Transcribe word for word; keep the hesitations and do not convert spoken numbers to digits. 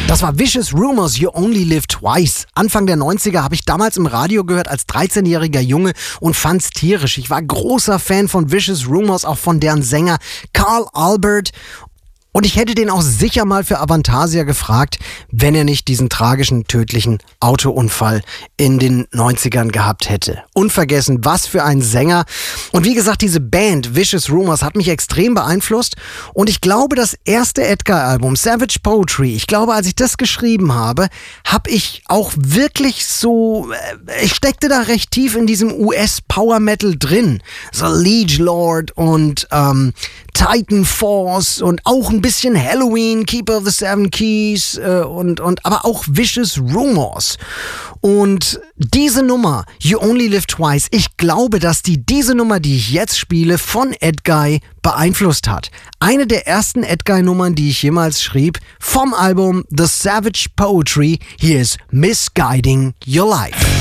Das war Vicious Rumors, You Only Live Twice. Anfang der neunziger habe ich damals im Radio gehört als dreizehnjähriger Junge und fand's tierisch. Ich war großer Fan von Vicious Rumors, auch von deren Sänger Carl Albert. Und ich hätte den auch sicher mal für Avantasia gefragt, wenn er nicht diesen tragischen, tödlichen Autounfall in den neunzigern gehabt hätte. Unvergessen, was für ein Sänger. Und wie gesagt, diese Band Vicious Rumors hat mich extrem beeinflusst. Und ich glaube, das erste Edgar-Album, Savage Poetry, ich glaube, als ich das geschrieben habe, habe ich auch wirklich so, ich steckte da recht tief in diesem U S-Power-Metal drin. So Liege Lord und ähm, Titan Force und auch ein bisschen Halloween, Keeper of the Seven Keys äh, und, und aber auch Vicious Rumors. Und diese Nummer, You Only Live Twice, ich glaube, dass die diese Nummer, die ich jetzt spiele, von Edguy beeinflusst hat. Eine der ersten Edguy-Nummern, die ich jemals schrieb, vom Album The Savage Poetry. Hier ist Misguiding Your Life.